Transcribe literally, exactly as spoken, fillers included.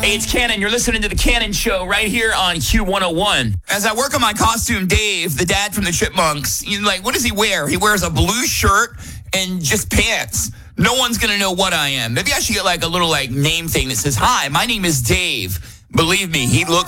Hey, it's Cannon. You're listening to The Cannon Show right here on Q one oh one. As I work on my costume, Dave, the dad from the Chipmunks, you like, what does he wear? He wears a blue shirt and just pants. No one's going to know what I am. Maybe I should get like a little like name thing that says, hi, my name is Dave. Believe me, he looks